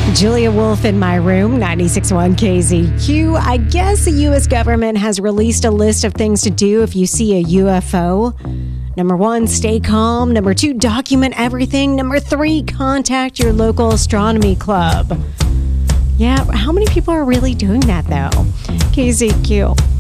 Julia Wolf in my room, 96.1 KZQ. I guess the U.S. government has released a list of things to do if you see a UFO. Number 1, stay calm. Number 2, document everything. Number 3, contact your local astronomy club. Yeah, how many people are really doing that, though? KZQ.